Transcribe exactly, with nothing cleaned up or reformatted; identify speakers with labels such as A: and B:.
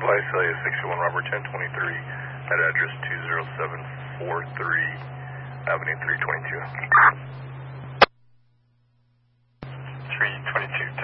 A: Visalia sixty-one, Robert ten twenty-three, at address two zero seven four three Avenue three twenty-two.